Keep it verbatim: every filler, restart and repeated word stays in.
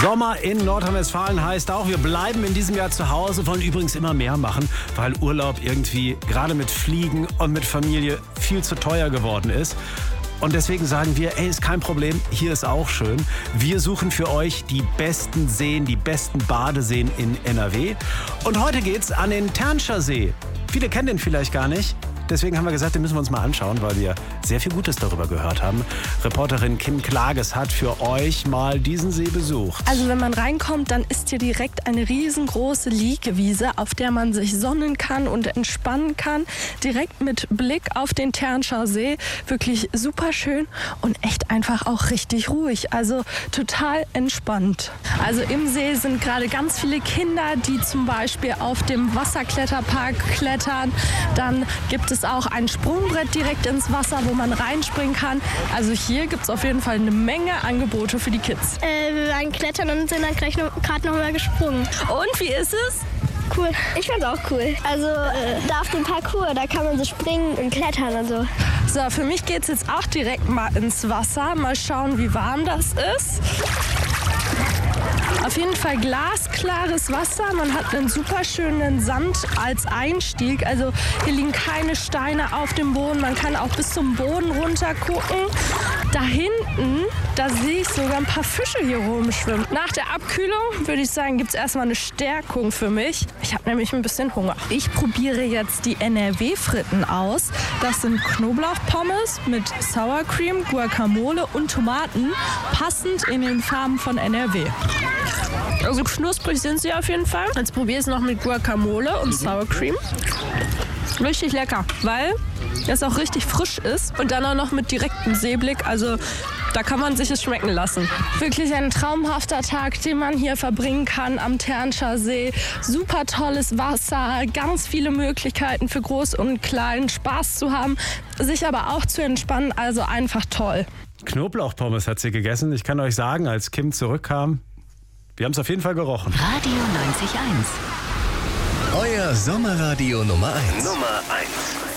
Sommer in Nordrhein-Westfalen heißt auch, wir bleiben in diesem Jahr zu Hause, wollen übrigens immer mehr machen, weil Urlaub irgendwie gerade mit Fliegen und mit Familie viel zu teuer geworden ist. Und deswegen sagen wir, ey, ist kein Problem, hier ist auch schön. Wir suchen für euch die besten Seen, die besten Badeseen in N R W. Und heute geht's an den Ternscher See. Viele kennen den vielleicht gar nicht. Deswegen haben wir gesagt, den müssen wir uns mal anschauen, weil wir sehr viel Gutes darüber gehört haben. Reporterin Kim Klages hat für euch mal diesen See besucht. Also wenn man reinkommt, dann ist hier direkt eine riesengroße Liegewiese, auf der man sich sonnen kann und entspannen kann. Direkt mit Blick auf den Ternscher See. Wirklich super schön und echt einfach auch richtig ruhig. Also total entspannt. Also im See sind gerade ganz viele Kinder, die zum Beispiel auf dem Wasserkletterpark klettern. Dann gibt es auch ein Sprungbrett direkt ins Wasser, wo man reinspringen kann. Also hier gibt es auf jeden Fall eine Menge Angebote für die Kids. Äh, wir waren klettern und sind dann gleich noch, gerade noch mal gesprungen. Und wie ist es? Cool. Ich fand's auch cool. Also äh, da auf dem Parcours, da kann man so springen und klettern und so. So, für mich geht es jetzt auch direkt mal ins Wasser. Mal schauen, wie warm das ist. Auf jeden Fall glasklares Wasser. Man hat einen super schönen Sand als Einstieg. Also hier liegen keine Steine auf dem Boden. Man kann auch bis zum Boden runter gucken. Da hinten, da sehe ich sogar ein paar Fische hier rumschwimmen. Nach der Abkühlung würde ich sagen, gibt es erstmal eine Stärkung für mich. Ich habe nämlich ein bisschen Hunger. Ich probiere jetzt die N R W-Fritten aus. Das sind Knoblauchpommes mit Sour Cream, Guacamole und Tomaten, passend in den Farben von N R W. Also knusprig sind sie auf jeden Fall. Jetzt probiere ich es noch mit Guacamole und Sour Cream. Richtig lecker, weil es auch richtig frisch ist und dann auch noch mit direktem Seeblick. Also da kann man sich es schmecken lassen. Wirklich ein traumhafter Tag, den man hier verbringen kann am Ternscher See. Super tolles Wasser, ganz viele Möglichkeiten für Groß und Klein, Spaß zu haben, sich aber auch zu entspannen. Also einfach toll. Knoblauchpommes hat sie gegessen. Ich kann euch sagen, als Kim zurückkam, wir haben es auf jeden Fall gerochen. Radio neunzig Komma eins. Euer Sommerradio Nummer eins. Nummer eins.